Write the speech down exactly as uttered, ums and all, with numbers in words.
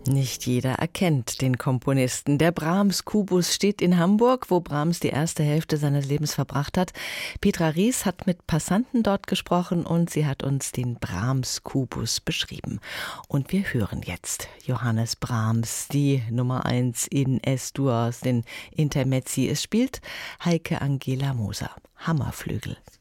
Nicht jeder erkennt den Komponisten. Der Brahms-Kubus steht in Hamburg, wo Brahms die erste Hälfte seines Lebens verbracht hat. Petra Ries hat mit Passanten dort gesprochen und sie hat uns den Brahms-Kubus beschrieben. Und wir hören jetzt Johannes Brahms, die Nummer eins in Es-Dur aus den Intermezzi. Es spielt Heike Angela Moser, Hammerflügel.